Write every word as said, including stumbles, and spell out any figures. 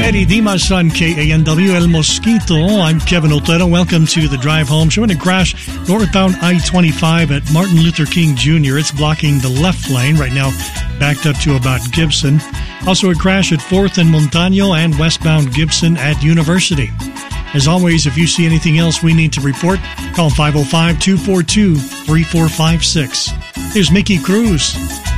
Eddie Dimas on K A N W El Mosquito. I'm Kevin Otero. Welcome to the Drive Home. Showing a crash northbound I twenty-five at Martin Luther King Junior It's blocking the left lane right now, backed up to about Gibson. Also a crash at fourth and Montano and westbound Gibson at University. As always, if you see anything else we need to report, call five oh five, two four two, three four five six. Here's Mickey Cruz.